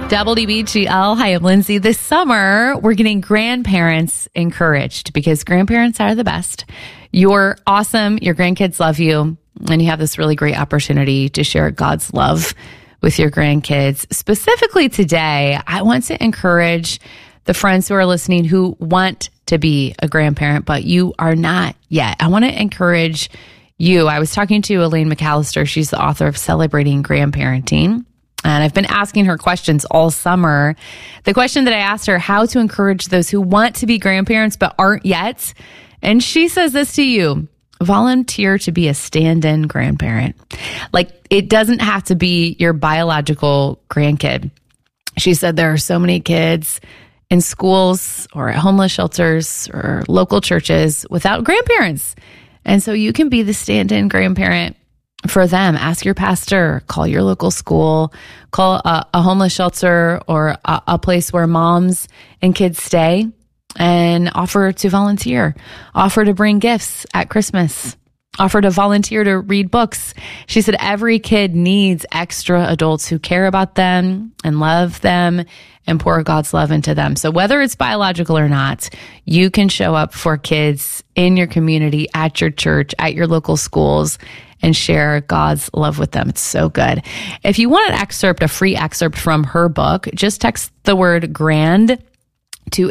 WBGL. Hi, I'm Lindsay. This summer, we're getting grandparents encouraged because grandparents are the best. You're awesome. Your grandkids love you. And you have this really great opportunity to share God's love with your grandkids. Specifically today, I want to encourage the friends who are listening who want to be a grandparent, but you are not yet. I want to encourage you. I was talking to Elaine McAllister. She's the author of Celebrating Grandparenting. And I've been asking her questions all summer. The question that I asked her, how to encourage those who want to be grandparents but aren't yet. And she says this to you: volunteer to be a stand-in grandparent. Like, it doesn't have to be your biological grandkid. She said there are so many kids in schools or at homeless shelters or local churches without grandparents. And so you can be the stand-in grandparent for them. Ask your pastor, call your local school, call a homeless shelter or a place where moms and kids stay, and offer to volunteer, offer to bring gifts at Christmas, offer to volunteer to read books. She said every kid needs extra adults who care about them and love them and pour God's love into them. So whether it's biological or not, you can show up for kids in your community, at your church, at your local schools, and share God's love with them. It's so good. If you want an excerpt, a free excerpt from her book, just text the word grand to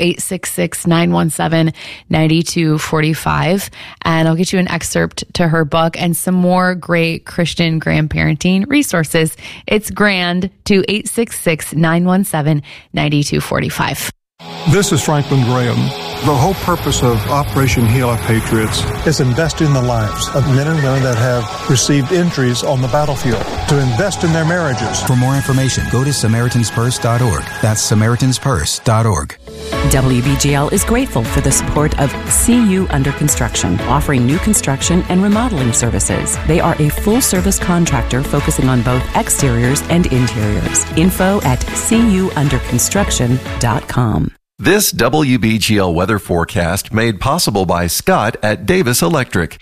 866-917-9245, and I'll get you an excerpt to her book and some more great Christian grandparenting resources. It's grand to 866-917-9245. This is Franklin Graham. The whole purpose of Operation Heal Our Patriots is invest in the lives of men and women that have received injuries on the battlefield, to invest in their marriages. For more information, go to SamaritansPurse.org. That's SamaritansPurse.org. WBGL is grateful for the support of CU Under Construction, offering new construction and remodeling services. They are a full-service contractor focusing on both exteriors and interiors. Info at CUunderconstruction.com. This WBGL weather forecast made possible by Scott at Davis Electric.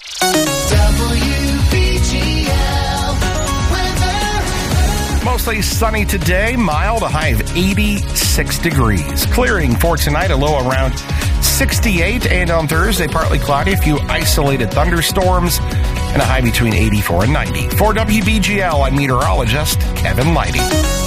Mostly sunny today, mild, a high of 86 degrees. Clearing for tonight, a low around 68, and on Thursday, partly cloudy, a few isolated thunderstorms, and a high between 84 and 90. For WBGL, I'm meteorologist Kevin Leidy.